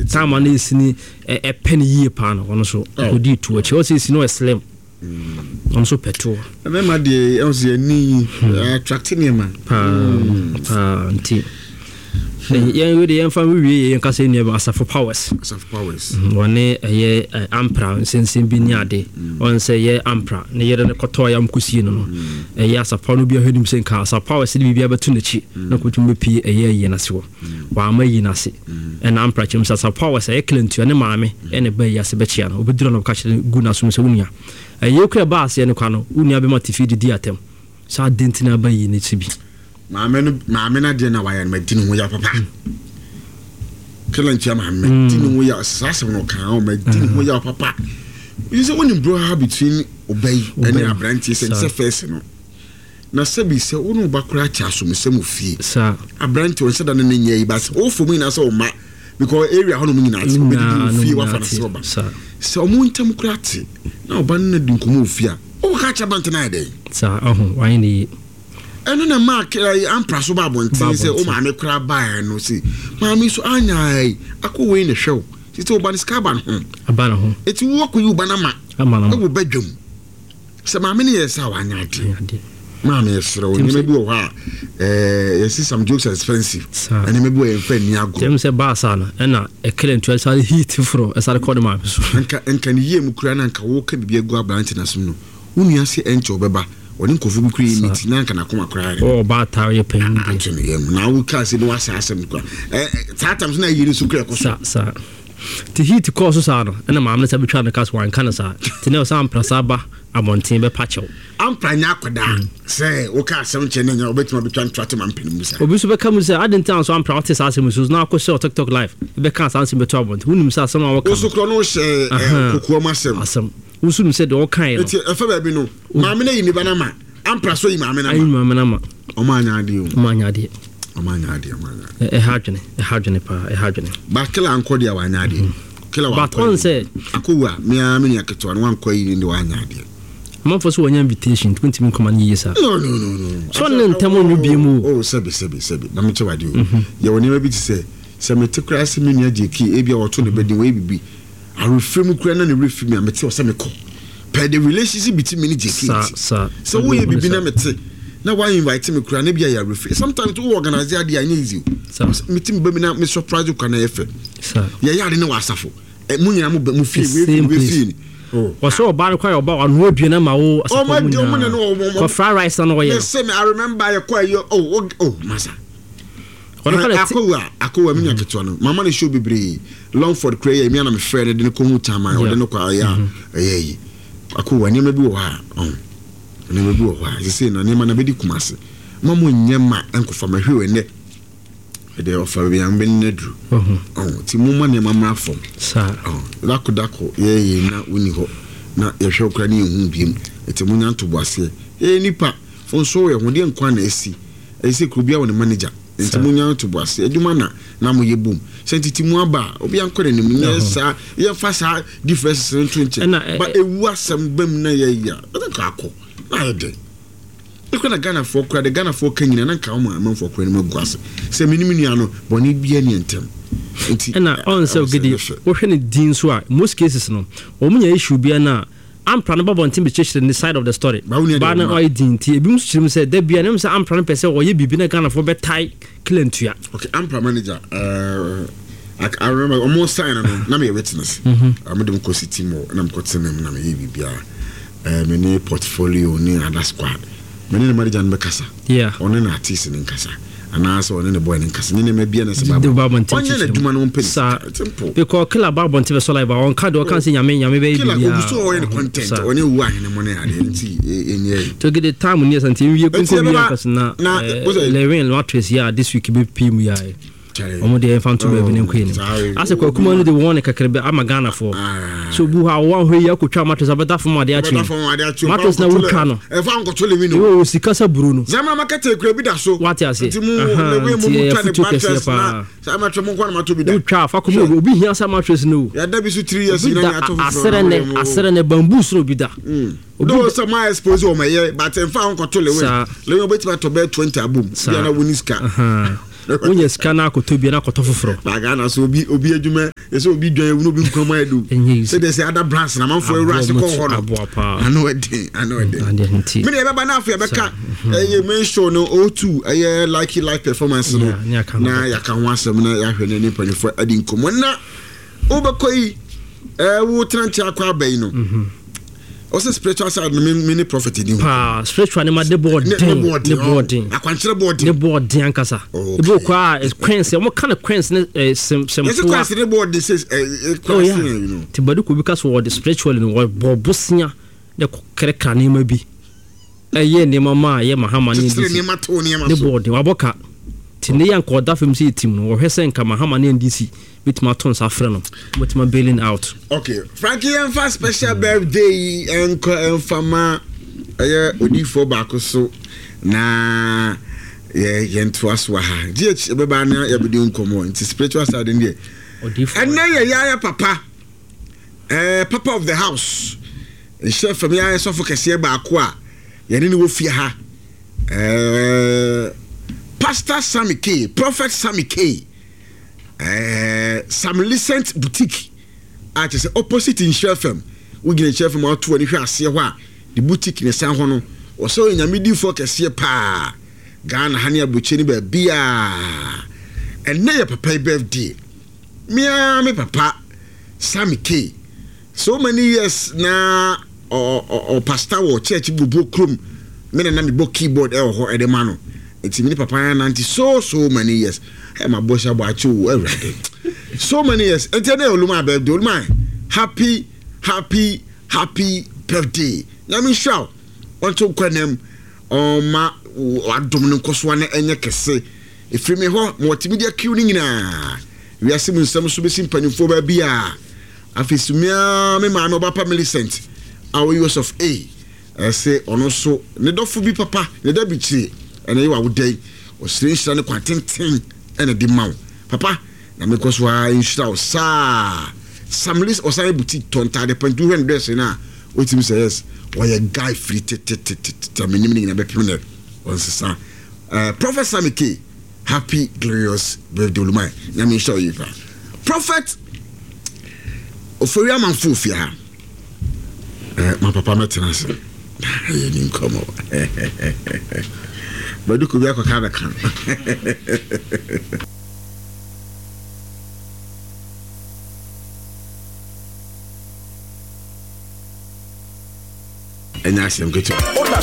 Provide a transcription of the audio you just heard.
time na esini e penny year pan ono so odi to achi o se esini o slim ono so petrol na ma de e o se ni attracting him anti yen we de yen fan we yen kase ni ba Asafo Powers woni eye ampra sensen bi ni ade on say ye ampra ne yere ne koto ya mkusie no eye Asafo no bi ahwedim sen ka Asafo Powers ni bi abetu na chi na kotum be pie eye ye na se wo wa ma yi na se en ampra chim Asafo Powers eye klentu ne maame ene ba ya se be chia no obeduro no ka chere gu na so se wunia eye kura ba ase ne kwa no wunia be matifi di atem sa dentina ba yi ne tibi maame na de na waya ma dinu ho ya papa kelen chia maame dinu ho ya sasa no kan o ma dinu ho ya papa you say when you bro have between obey and abranti say first no na sabi say unu ba kura cha so me semu fie sa abranti on say da na nya yi ba o for me na say o ma because area hono me nyina ati o be di fie wa fa na so ba so o mu ntam kura ati na oba na di nkomo fie a o ka cha bant na dey sa why ni eno na mark ampra so ba bontin say o ma me kura ba no si ma mi so anya ai akowe ne hwew ti o ba ni ska ba no abana ho eti wo ko yu ba na ma amana wo badwam se ma me ne yesa wa anya ade ma me yesra o ni me bi wo ha yesi some jokes expensive and me bi wo enfa ni ago dem se ba sa no na e kelen to sa heat fro e sa record ma so enka ni ye mu kura na nka wo ka bi egu abranti na sum no unu ase encho beba woni kofu bi kure ni tina nka na koma kura ba ta ye pen na wo ka se no wasa asem kura sometimes na yiri su kura ko sa ti heat course sa no na maamne sa betwa na kas wan kana sa ti ne sa amprasa ba abontin be pacho ampranya akoda say o ka asem che na nya obetima betwa ntwate mampeni musa obi so be ka musa adentan so ampra what sa asem so na akọ TikTok live be ka sa asem betwa abontin hunim sa asem a wo ka o so kro no she kokuo masem usum said all kind eti efa ba bi no maame na yi ni bana ma ampra so yi maame na ma o ma nya ade e hajene ba kila anko dia wa nya ade kila wa but on say akowa me ni aketo no anko yi ni wa nya ade man for so one invitation 20 min come any yesa no so nen tamo no bi mu oh sebi na me che wade o ye woni ma bi ti se me te kra se me nua jeki e bia oto ne bedi we bibi a reframe kra na ne reframe a me te o se me ko per the relationship between me and jeki so we bibi na me te na why invite me kura na bia ya reframe sometimes to organize ya dey easy so me team be me na me surprise you kana efe ya de ne wasafo mu nyina mu fie we fie so ba kwa oba anu adue na ma wo asafo mu ko fried rice na wo ye yes me I remember ya kwa yo masa akowa me nyaketo no mama ne show bebre Longford Cray me na me friend de ne ko hu tama o de ne kwa ya ayi akowa ne me bi wo ha ne me bi wo ha say na ne ma na be di kumase mama nyema enkofa ma hwe ne de ofa bi am be ne dru ti mama ne mama fom sa dako ye na uni ho na ye hwe okra ne hu biem eti munya to boase nipa fon so ye ho de nkwa na esi krobia wo ne manager enti munya to boase aduma na mo ye boom sentiti mu aba obi ankore ne munya sa ye fa sa difference ntunche ba ewu asem bam na ye ya ka akọ na ye de ikona Ghana for kra de Ghana for kanyina na nka o ma for kra ne maguase se minimini ano boni bia ne ntem enti na on so gidi wo hwe ne din so a most cases no o munya issue bia na ampra no babontin be chechire in the side of the story ba na o din ti ebi musuchirim say da bia nem say ampra no pese o ye bibi na Ghana for be tie clientua okay ampra manager I remember almost sign na me witness I'm dem ko city mo na me ko tsenem na me ye bibia me ne portfolio ni other squad me ne manager no kasa on na artist ni kasa ana so on ne boy ni kasa ni me bia na se baba onye na duma no mpeni because killer babon tv so live on card o kan se nyame be bibia killer go so on content on wu ahene mo na ade nti enye to get the time ni santi wie kunko bia kasa na Lewin Matrix ya this week be pim ya omo de fanto be ne kwini ase kwa kuma no de won kakrebe ama Ghana for so bu ha won hwe ya kotwa Matrix abeda fo ma de achi Matrix na wutwa no e fa nkoto le wino o sikasa buru no zama makata ekura bi da so what ase nti mu le mu twa ne Matrix na sama twa mu kwa na mato bi da wutwa fa kuma obi hia sa Matrix no ya da bi so 3 years na ya to asere ne bamboo so bi da do so my expose o meye but en fa nkoto le wino le obetima to be 20 abum bia na woniska when you scan a kotobi na kotofoforo bagana so obi adwuma so obi dwan no bi nkwama edu say there's other brands na manfo ewura se ko ho no I know it me na beba na afia beka men show no O2 like live performance no na ya kan ho asem na ya hwe ne panifo adi nkomo na obekoi wo tranche akwa abai no also spiritual side mini prophet in spiritual ma the board akwanchire board the board ankasa ebo kwa quench mo kind of quench some yes quench the board this is you know tibadu ko because what the spiritual in what bobusia the krekra ne ma bi ne mama ye mahama ne the board waboka tine yanko da fam si team no wo hwese nka mahama ne ndc with my tons afre no with my bailing out. Okay, Frankie and for special birthday and fama odifo baako so na yentu aswa ha gh beba na ya bidi nkomo nti spiritual side ndie odifo and na ya papa papa of the house chef from ya so focus here baako a yene ni wo fie ha Pastor Sammy K, Prophet Sammy K, Sam Licent Boutique. I just say opposite in Sheffield. We get Sheffield out to any see what the boutique in San Juan or so in a medium focus here pa Ghana Hania Buchini beer and near papa birthday. Me papa Sammy K. So many years now or pastor or church book room. Me na me book keyboard or edemano. It's mini papa nanti so many years. Hey, my boss about you every day. So many years. And tell Oluma birthday, Oluma. Happy birthday. Let me shout. Onto kwanem ma adomno koswane enye kese. Ifri me ho multimedia queuing na. We are sim so besim panifo ba bia. Afisumia me ma no papa Millicent. Our use of A. I say ono so ne dofo bi papa, ne da bi chi. And you would day or strange and quantity and a demand. Papa, na me cause why you shout, sir. Some list or say boutique tonta the point 200 dress na. What him says, why a guy free meaning a better once son. Prophet Sammy K, happy glorious birthday Olumai. Let me show you. Prophet Ophelia Manfufia. My papa met us. I didn't come over. But you could be a kind of can. And I see him get